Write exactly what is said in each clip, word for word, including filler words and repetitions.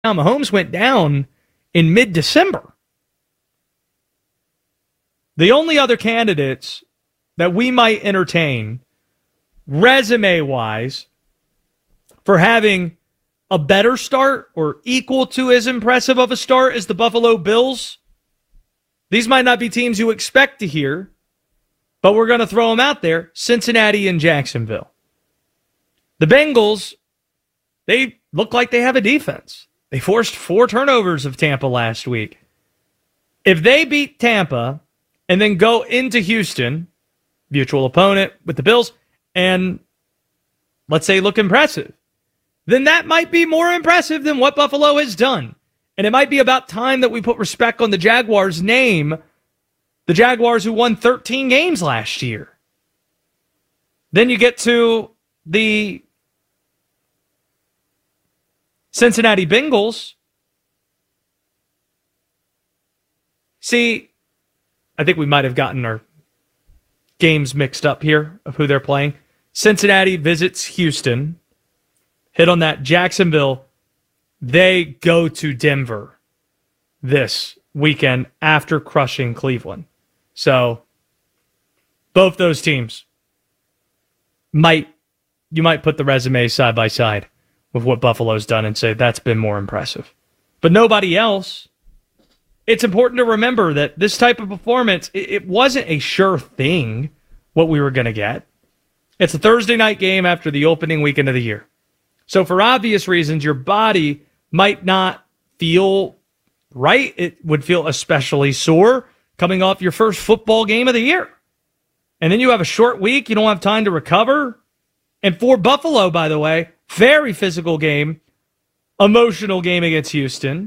Now, Mahomes went down in mid-December. The only other candidates that we might entertain, resume-wise, for having a better start or equal to as impressive of a start as the Buffalo Bills, these might not be teams you expect to hear, but we're going to throw them out there, Cincinnati and Jacksonville. The Bengals, they look like they have a defense. They forced four turnovers of Tampa last week. If they beat Tampa and then go into Houston, mutual opponent with the Bills, and let's say look impressive, then that might be more impressive than what Buffalo has done. And it might be about time that we put respect on the Jaguars' name, the Jaguars who won thirteen games last year. Then you get to the Cincinnati Bengals. See, I think we might have gotten our games mixed up here of who they're playing. Cincinnati visits Houston. Hit on that. Jacksonville, they go to Denver this weekend after crushing Cleveland. So both those teams might, you might put the resumes side by side with what Buffalo's done and say that's been more impressive. But nobody else. It's important to remember that this type of performance, it, it wasn't a sure thing what we were going to get. It's a Thursday night game after the opening weekend of the year. So for obvious reasons, your body might not feel right. It would feel especially sore coming off your first football game of the year. And then you have a short week. You don't have time to recover. And for Buffalo, by the way, very physical game, emotional game against Houston.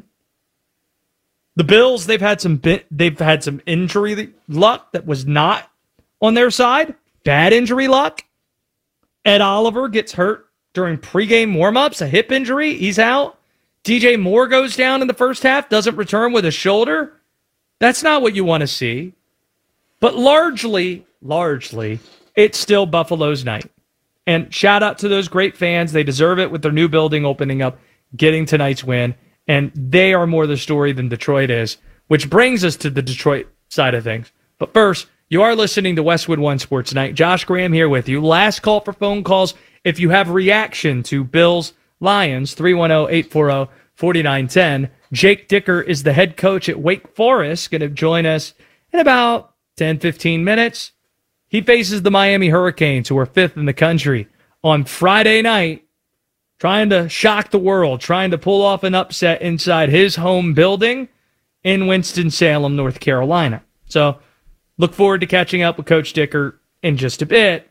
The Bills, they've had some they've had some injury luck that was not on their side. Bad injury luck. Ed Oliver gets hurt during pregame warmups, a hip injury. He's out. D J Moore goes down in the first half, doesn't return with a shoulder. That's not what you want to see. But largely, largely, it's still Buffalo's night. And shout out to those great fans. They deserve it with their new building opening up, getting tonight's win. And they are more the story than Detroit is, which brings us to the Detroit side of things. But first, you are listening to Westwood One Sports Night. Josh Graham here with you. Last call for phone calls. If you have reaction to Bills Lions, three one zero, eight four zero, four nine one zero. Jake Dicker is the head coach at Wake Forest, going to join us in about ten, fifteen minutes. He faces the Miami Hurricanes, who are fifth in the country, on Friday night, trying to shock the world, trying to pull off an upset inside his home building in Winston-Salem, North Carolina. So look forward to catching up with Coach Dicker in just a bit.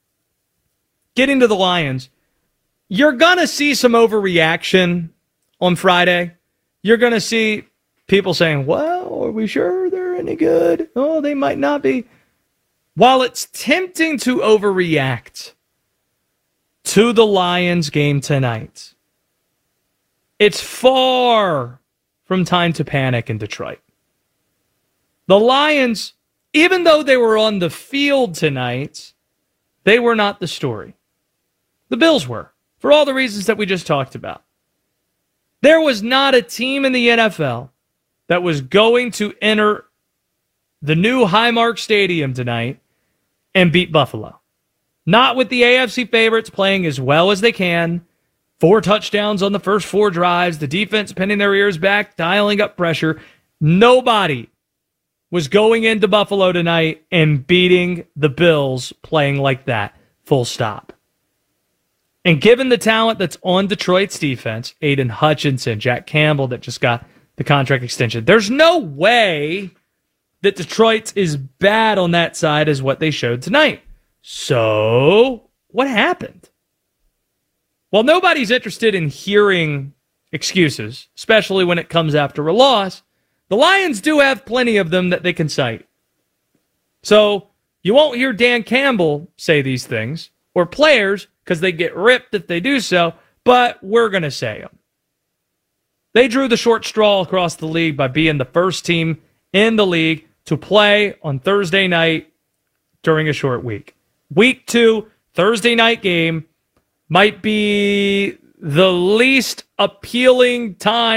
Getting to the Lions, you're going to see some overreaction on Friday. You're going to see people saying, well, are we sure they're any good? Oh, they might not be. While it's tempting to overreact to the Lions game tonight, it's far from time to panic in Detroit. The Lions, even though they were on the field tonight, they were not the story. The Bills were, for all the reasons that we just talked about. There was not a team in the N F L that was going to enter the new Highmark Stadium tonight and beat Buffalo. Not with the A F C favorites playing as well as they can. Four touchdowns on the first four drives. The defense pinning their ears back, dialing up pressure. Nobody was going into Buffalo tonight and beating the Bills playing like that. Full stop. And given the talent that's on Detroit's defense, Aiden Hutchinson, Jack Campbell that just got the contract extension, there's no way that Detroit is bad on that side as what they showed tonight. So, what happened? Well, nobody's interested in hearing excuses, especially when it comes after a loss. The Lions do have plenty of them that they can cite. So, you won't hear Dan Campbell say these things, or players, because they get ripped if they do so, but we're going to say them. They drew the short straw across the league by being the first team in the league to play on Thursday night during a short week. Week two, Thursday night game, might be the least appealing time